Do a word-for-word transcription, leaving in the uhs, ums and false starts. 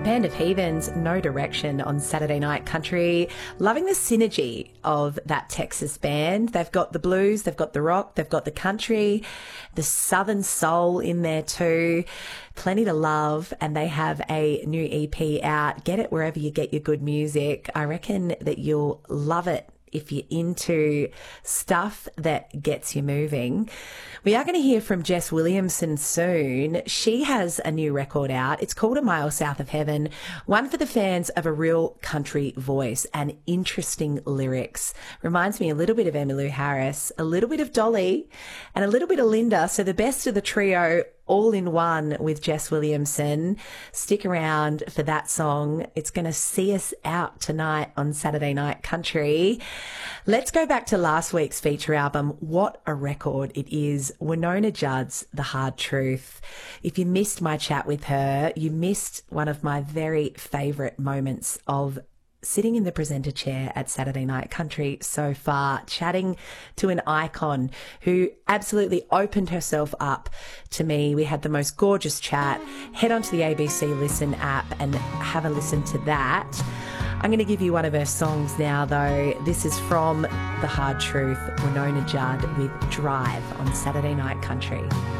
Band of Heathens, No Direction on Saturday Night Country. Loving the synergy of that Texas band. They've got the blues, they've got the rock, they've got the country, the southern soul in there too. Plenty to love, and they have a new E P out. Get it wherever you get your good music. I reckon that you'll love it if you're into stuff that gets you moving. We are going to hear from Jess Williamson soon. She has a new record out. It's called A Mile South of Heaven, one for the fans of a real country voice and interesting lyrics. Reminds me a little bit of Emmylou Harris, a little bit of Dolly, and a little bit of Linda. So the best of the trio all in one with Jess Williamson. Stick around for that song. It's going to see us out tonight on Saturday Night Country. Let's go back to last week's feature album. What a record it is. Wynonna Judd's The Hard Truth. If you missed my chat with her, you missed one of my very favourite moments of sitting in the presenter chair at Saturday Night Country so far, chatting to an icon who absolutely opened herself up to me. We had the most gorgeous chat. Head onto the A B C Listen app and have a listen to that. I'm going to give you one of her songs now, though. This is from The Hard Truth, Wynonna Judd with Drive on Saturday Night Country.